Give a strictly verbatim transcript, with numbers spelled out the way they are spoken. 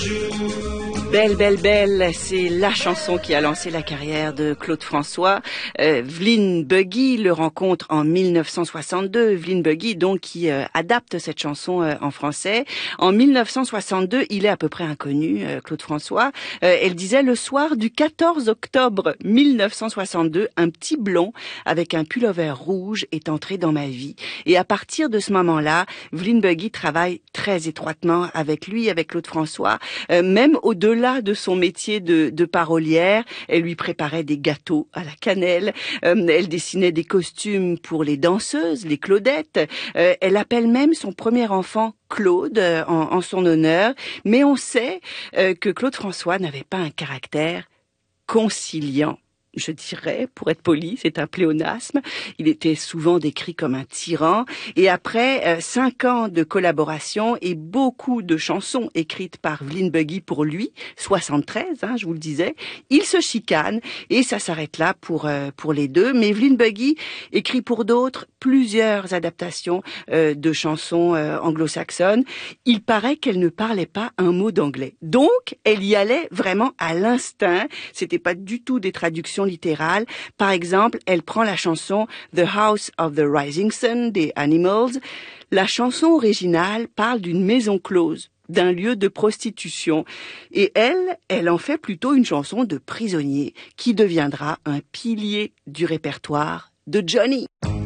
Belle, belle, belle, c'est la chanson qui a lancé la carrière de Claude François. Euh, Vlyn Buggy le rencontre en mille neuf cent soixante-deux. Vlyn Buggy, donc, qui euh, adapte cette chanson euh, en français. En mille neuf cent soixante-deux, il est à peu près inconnu, euh, Claude François. Euh, elle disait, le soir du quatorze octobre mille neuf cent soixante-deux, un petit blond avec un pullover rouge est entré dans ma vie. Et à partir de ce moment-là, Vlyn Buggy travaille très étroitement avec lui, avec Claude François, euh, même au-delà de son métier de, de parolière. Elle lui préparait des gâteaux à la cannelle, euh, elle dessinait des costumes pour les danseuses, les Claudettes, euh, elle appelle même son premier enfant Claude euh, en, en son honneur, mais on sait euh, que Claude François n'avait pas un caractère conciliant. Je dirais, pour être poli, c'est un pléonasme. Il était souvent décrit comme un tyran. Et après euh, cinq ans de collaboration et beaucoup de chansons écrites par Vlyn Buggy pour lui, soixante-treize, hein, je vous le disais, il se chicane et ça s'arrête là pour euh, pour les deux. Mais Vlyn Buggy écrit pour d'autres plusieurs adaptations euh, de chansons euh, anglo-saxonnes. Il paraît qu'elle ne parlait pas un mot d'anglais. Donc, elle y allait vraiment à l'instinct. C'était pas du tout des traductions littérale. Par exemple, elle prend la chanson The House of the Rising Sun des Animals. La chanson originale parle d'une maison close, d'un lieu de prostitution. Et elle, elle en fait plutôt une chanson de prisonnier qui deviendra un pilier du répertoire de Johnny.